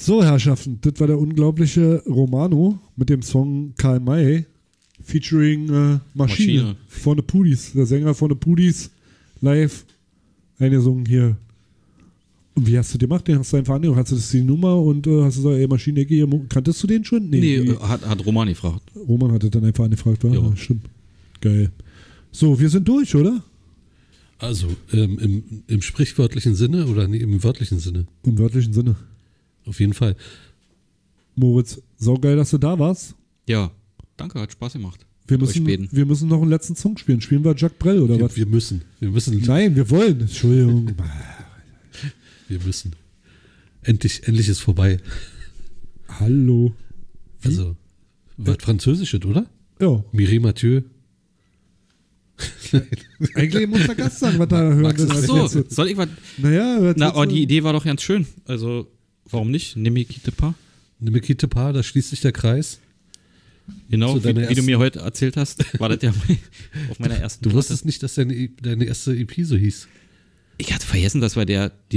So, Herrschaften, das war der unglaubliche Romano mit dem Song Karl May featuring Maschine von The Pudis. Der Sänger von The Pudis live eingesungen hier. Und wie hast du den gemacht? Den hast du einfach angehört. Hast du das die Nummer und hast du gesagt, ey, Maschine, kanntest du den schon? Nee, hat Roman gefragt. Roman hatte dann einfach angefragt, war? Ja, stimmt. Geil. So, wir sind durch, oder? Also, im sprichwörtlichen Sinne oder im wörtlichen Sinne? Im wörtlichen Sinne. Auf jeden Fall. Moritz, saugeil, dass du da warst. Ja, danke, hat Spaß gemacht. Wir müssen noch einen letzten Song spielen. Spielen wir Jacques Brel oder was? Wir müssen. Nein, wir wollen. Entschuldigung. Wir müssen. Endlich ist vorbei. Hallo. Wie? Also, wird Französisches, oder? Ja. Mireille Mathieu. Eigentlich muss der Gast sagen, was da hören will. So, soll ich was? Naja, aber die Idee war doch ganz schön. Also, warum nicht? Ne me quitte pas. Ne me quitte pas, da schließt sich der Kreis. Genau, wie du mir heute erzählt hast, war das ja auf meiner ersten Du wusstest nicht, dass deine erste EP so hieß. Ich hatte vergessen, dass wir die